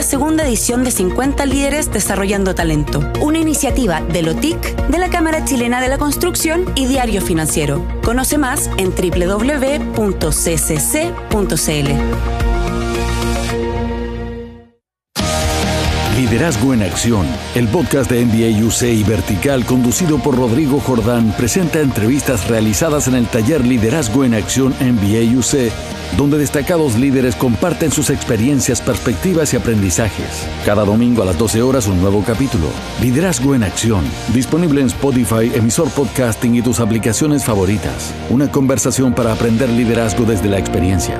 segunda edición de 50 Líderes Desarrollando Talento, una iniciativa de LOTIC, de la Cámara Chilena de la Construcción y Diario Financiero. Conoce más en www.ccc.cl. Liderazgo en Acción, el podcast de MBA UC y Vertical, conducido por Rodrigo Jordán, presenta entrevistas realizadas en el taller Liderazgo en Acción MBA UC, donde destacados líderes comparten sus experiencias, perspectivas y aprendizajes. Cada domingo a las 12 horas un nuevo capítulo. Liderazgo en Acción, disponible en Spotify, emisor podcasting y tus aplicaciones favoritas. Una conversación para aprender liderazgo desde la experiencia.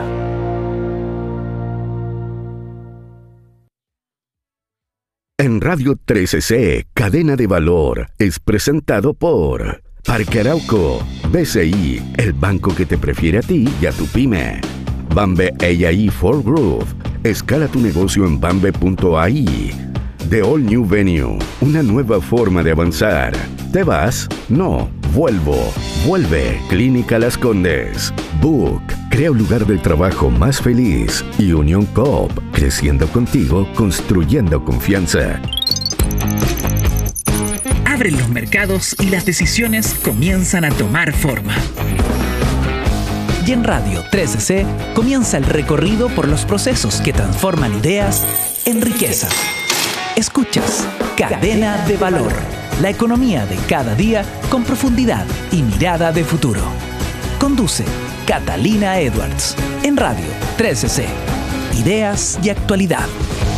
En Radio 13C, Cadena de Valor, es presentado por Parque Arauco, BCI, el banco que te prefiere a ti y a tu pyme. Bambe AI for Growth, escala tu negocio en bambe.ai. The All New Venue, una nueva forma de avanzar. ¿Te vas? No, vuelvo. Vuelve, Clínica Las Condes. Book, crea un lugar de trabajo más feliz. Y Unión Coop, creciendo contigo, construyendo confianza. Abren los mercados y las decisiones comienzan a tomar forma. Y en Radio 13C comienza el recorrido por los procesos que transforman ideas en riqueza. Escuchas Cadena de Valor, la economía de cada día con profundidad y mirada de futuro. Conduce Catalina Edwards en Radio 13C. Ideas y actualidad.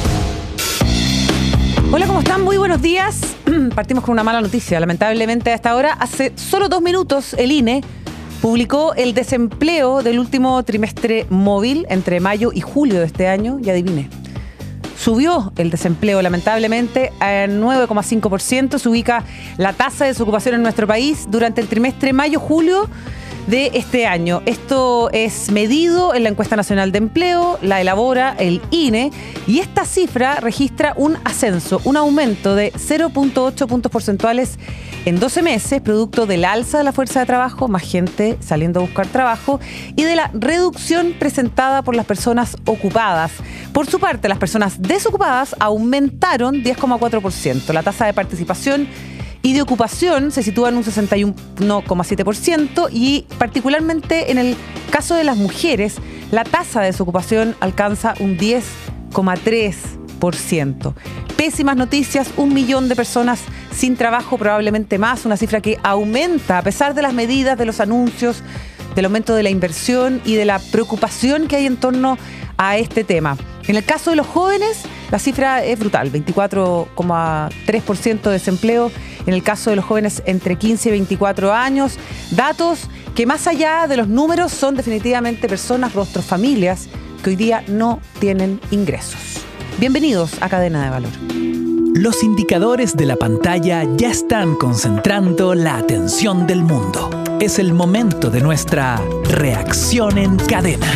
Hola, ¿cómo están? Muy buenos días. Partimos con una mala noticia. Lamentablemente a esta hora, hace solo 2 minutos, el INE publicó el desempleo del último trimestre móvil entre mayo y julio de este año. Y adivine, subió el desempleo lamentablemente a 9,5%. Se ubica la tasa de desocupación en nuestro país durante el trimestre mayo-julio de este año. Esto es medido en la Encuesta Nacional de Empleo, la elabora el INE, y esta cifra registra un ascenso, un aumento de 0,8 puntos porcentuales en 12 meses, producto del alza de la fuerza de trabajo, más gente saliendo a buscar trabajo, y de la reducción presentada por las personas ocupadas. Por su parte, las personas desocupadas aumentaron 10,4%. La tasa de participación y de ocupación se sitúa en un 61,7% y particularmente en el caso de las mujeres, la tasa de desocupación alcanza un 10,3%. Pésimas noticias, 1 millón de personas sin trabajo, probablemente más, una cifra que aumenta a pesar de las medidas, de los anuncios, del aumento de la inversión y de la preocupación que hay en torno a este tema. En el caso de los jóvenes, la cifra es brutal, 24,3% de desempleo. En el caso de los jóvenes entre 15 y 24 años, datos que más allá de los números son definitivamente personas, rostros, familias que hoy día no tienen ingresos. Bienvenidos a Cadena de Valor. Los indicadores de la pantalla ya están concentrando la atención del mundo. Es el momento de nuestra reacción en cadena.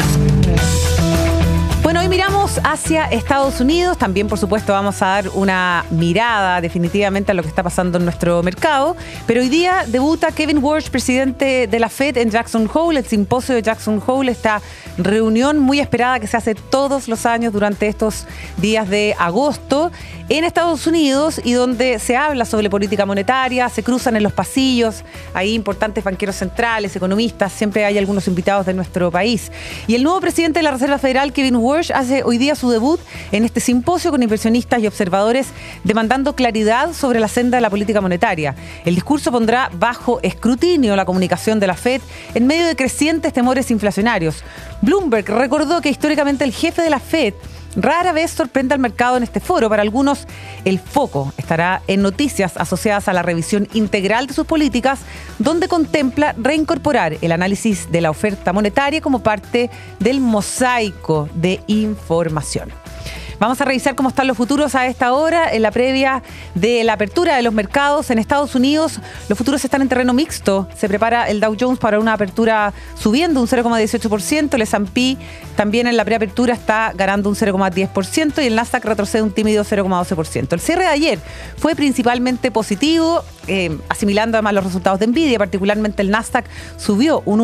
Bueno, hoy miramos hacia Estados Unidos. También, por supuesto, vamos a dar una mirada definitivamente a lo que está pasando en nuestro mercado. Pero hoy día debuta Kevin Warsh, presidente de la Fed en Jackson Hole, el simposio de Jackson Hole, esta reunión muy esperada que se hace todos los años durante estos días de agosto en Estados Unidos y donde se habla sobre política monetaria, se cruzan en los pasillos, hay importantes banqueros centrales, economistas, siempre hay algunos invitados de nuestro país. Y el nuevo presidente de la Reserva Federal, Kevin Warsh, hace hoy día su debut en este simposio con inversionistas y observadores demandando claridad sobre la senda de la política monetaria. El discurso pondrá bajo escrutinio la comunicación de la Fed en medio de crecientes temores inflacionarios. Bloomberg recordó que históricamente el jefe de la Fed rara vez sorprende al mercado en este foro. Para algunos, el foco estará en noticias asociadas a la revisión integral de sus políticas, donde contempla reincorporar el análisis de la oferta monetaria como parte del mosaico de información. Vamos a revisar cómo están los futuros a esta hora. En la previa de la apertura de los mercados en Estados Unidos, los futuros están en terreno mixto. Se prepara el Dow Jones para una apertura subiendo un 0,18%. El S&P también en la preapertura está ganando un 0,10% y el Nasdaq retrocede un tímido 0,12%. El cierre de ayer fue principalmente positivo, asimilando además los resultados de Nvidia. Particularmente el Nasdaq subió un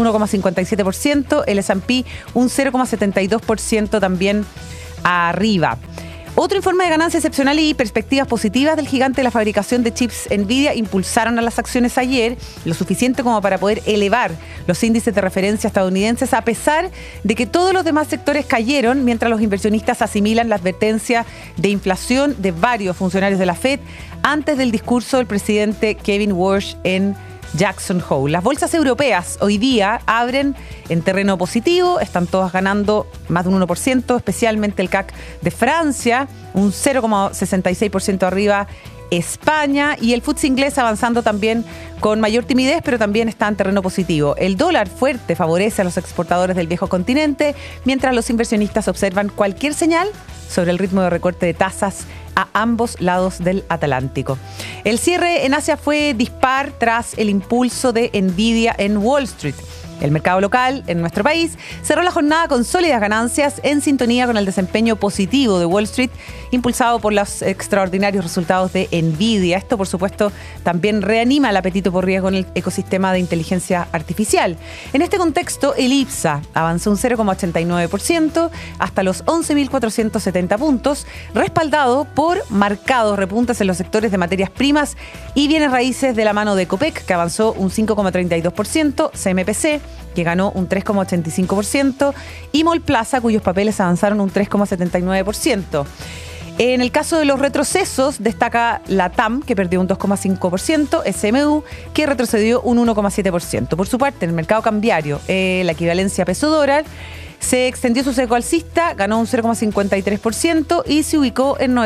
1,57%, el S&P un 0,72% también arriba. Otro informe de ganancia excepcional y perspectivas positivas del gigante de la fabricación de chips Nvidia impulsaron a las acciones ayer, lo suficiente como para poder elevar los índices de referencia estadounidenses, a pesar de que todos los demás sectores cayeron, mientras los inversionistas asimilan la advertencia de inflación de varios funcionarios de la Fed antes del discurso del presidente Kevin Walsh en Jackson Hole. Las bolsas europeas hoy día abren en terreno positivo, están todas ganando más de un 1%, especialmente el CAC de Francia, un 0,66% arriba España, y el FTSE inglés avanzando también con mayor timidez, pero también está en terreno positivo. El dólar fuerte favorece a los exportadores del viejo continente, mientras los inversionistas observan cualquier señal sobre el ritmo de recorte de tasas a ambos lados del Atlántico. El cierre en Asia fue dispar tras el impulso de Nvidia en Wall Street. El mercado local en nuestro país cerró la jornada con sólidas ganancias en sintonía con el desempeño positivo de Wall Street, impulsado por los extraordinarios resultados de Nvidia. Esto, por supuesto, también reanima el apetito por riesgo en el ecosistema de inteligencia artificial. En este contexto, el IPSA avanzó un 0,89% hasta los 11.470 puntos, respaldado por marcados repuntes en los sectores de materias primas y bienes raíces de la mano de Copec, que avanzó un 5,32%, CMPC, que ganó un 3,85%, y Mallplaza, cuyos papeles avanzaron un 3,79%. En el caso de los retrocesos, destaca la TAM, que perdió un 2,5%, SMU, que retrocedió un 1,7%. Por su parte, en el mercado cambiario, la equivalencia peso-dólar se extendió su seco alcista, ganó un 0,53% y se ubicó en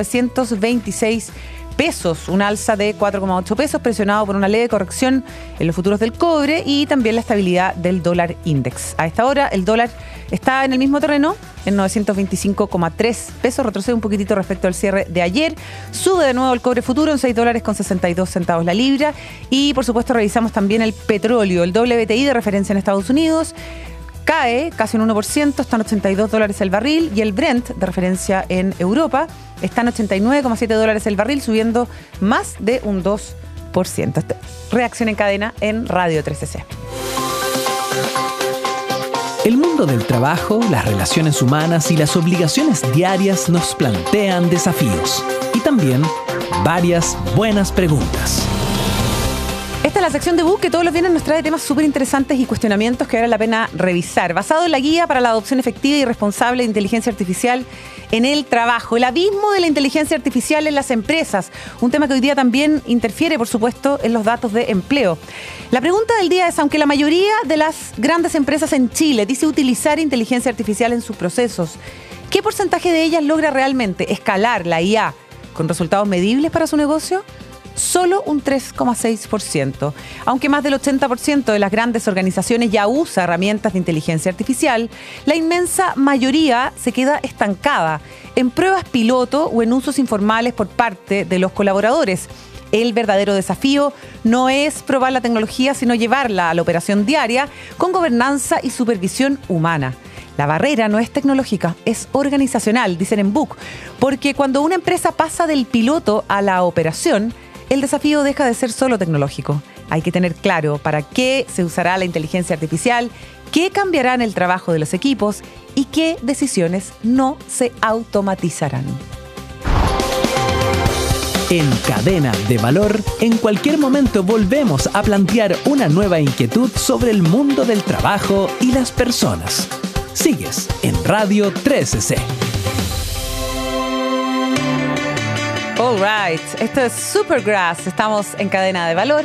926 pesos, un alza de 4,8 pesos, presionado por una leve corrección en los futuros del cobre y también la estabilidad del dólar index. A esta hora el dólar está en el mismo terreno, en 925,3 pesos, retrocede un poquitito respecto al cierre de ayer, sube de nuevo el cobre futuro en $6,62 la libra, y por supuesto revisamos también el petróleo. El WTI de referencia en Estados Unidos cae casi un 1%, están $82 el barril, y el Brent de referencia en Europa está en $89,7 el barril, subiendo más de un 2%. Reacción en cadena en Radio 13C. El mundo del trabajo, las relaciones humanas y las obligaciones diarias nos plantean desafíos y también varias buenas preguntas. Esta es la sección de Book, que todos los viernes nos trae temas súper interesantes y cuestionamientos que vale la pena revisar. Basado en la guía para la adopción efectiva y responsable de inteligencia artificial en el trabajo. El abismo de la inteligencia artificial en las empresas. Un tema que hoy día también interfiere, por supuesto, en los datos de empleo. La pregunta del día es, aunque la mayoría de las grandes empresas en Chile dice utilizar inteligencia artificial en sus procesos, ¿qué porcentaje de ellas logra realmente escalar la IA con resultados medibles para su negocio? Solo un 3,6%. Aunque más del 80% de las grandes organizaciones ya usa herramientas de inteligencia artificial, la inmensa mayoría se queda estancada en pruebas piloto o en usos informales por parte de los colaboradores. El verdadero desafío no es probar la tecnología, sino llevarla a la operación diaria con gobernanza y supervisión humana. La barrera no es tecnológica, es organizacional, dicen en Book, porque cuando una empresa pasa del piloto a la operación, el desafío deja de ser solo tecnológico. Hay que tener claro para qué se usará la inteligencia artificial, qué cambiará en el trabajo de los equipos y qué decisiones no se automatizarán. En Cadena de Valor, en cualquier momento volvemos a plantear una nueva inquietud sobre el mundo del trabajo y las personas. Sigues en Radio 13C. All right, esto es Supergrass. Estamos en Cadena de Valor.